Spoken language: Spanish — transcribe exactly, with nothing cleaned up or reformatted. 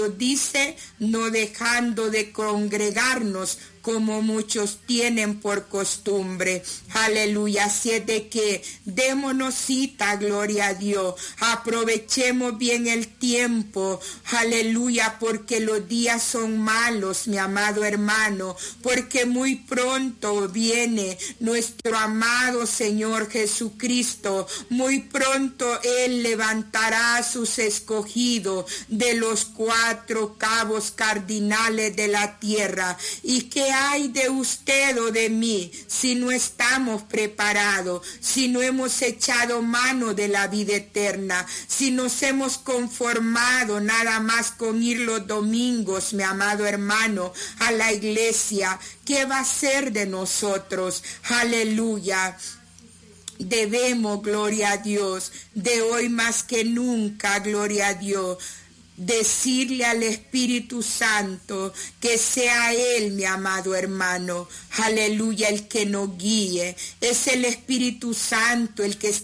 dice, no dejando de congregarnos como muchos tienen por costumbre. Aleluya. Así es de que démonos cita, gloria a Dios. Aprovechemos bien el tiempo. Aleluya, porque los días son malos, mi amado hermano, porque muy pronto viene nuestro amado Señor Jesucristo. Muy pronto Él levantará a sus escogidos de los cuatro cabos cardinales de la tierra. Y que hay de usted o de mí si no estamos preparados, si no hemos echado mano de la vida eterna, si nos hemos conformado nada más con ir los domingos, mi amado hermano, a la iglesia? ¿Qué va a ser de nosotros? Aleluya. Debemos, gloria a Dios, de hoy más que nunca, gloria a Dios, decirle al Espíritu Santo que sea Él, mi amado hermano, aleluya, el que nos guíe. Es el Espíritu Santo el que está